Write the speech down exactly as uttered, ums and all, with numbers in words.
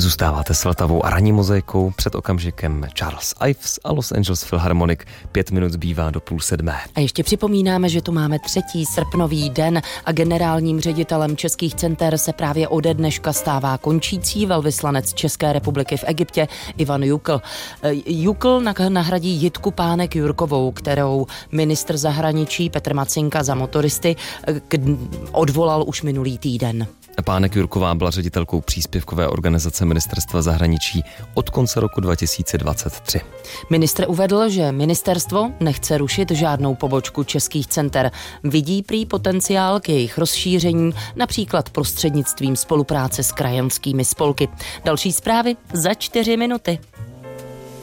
Zůstáváte s Vltavou a ranní mozaikou, před okamžikem Charles Ives a Los Angeles Philharmonic. Pět minut zbývá do půl sedmé. A ještě připomínáme, že tu máme třetí srpnový den a generálním ředitelem českých center se právě ode dneška stává končící velvyslanec České republiky v Egyptě Ivan Jukl. Jukl nahradí Jitku Pánek-Jurkovou, kterou ministr zahraničí Petr Macinka za motoristy odvolal už minulý týden. Pánek-Jurková byla ředitelkou příspěvkové organizace Ministerstva zahraničí od konce roku dva tisíce dvacet tři. Ministr uvedl, že ministerstvo nechce rušit žádnou pobočku českých center. Vidí prý potenciál k jejich rozšíření, například prostřednictvím spolupráce s krajanskými spolky. Další zprávy za čtyři minuty.